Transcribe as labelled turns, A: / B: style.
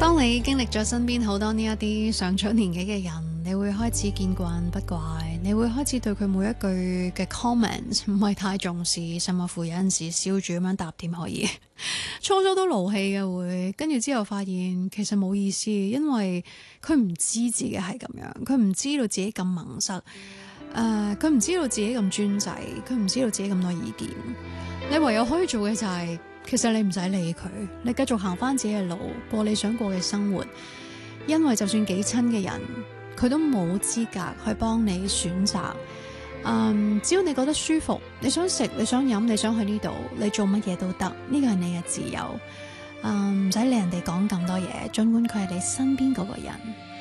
A: 當你經歷咗身邊好多呢一啲上咗年紀嘅人，你會開始見慣不怪，你會開始對佢每一句嘅 comment 唔係太重視，甚至乎有陣時笑住咁樣答點可以。初初都勞氣嘅會，跟住之後發現其實冇意思，因為佢唔知自己係咁樣，佢唔知道自己咁矇塞，佢唔知道自己咁專制，佢唔知道自己咁多意見。你唯有可以做嘅就係、其實你唔使理佢，你繼續行翻自己嘅路，過你想過嘅生活。因為就算幾親嘅人，佢都冇資格去幫你選擇。只要你覺得舒服，你想食，你想飲，你想去呢度，你做乜嘢都得，呢個係你嘅自由。唔使理人哋講咁多嘢，盡管佢係你身邊嗰個人。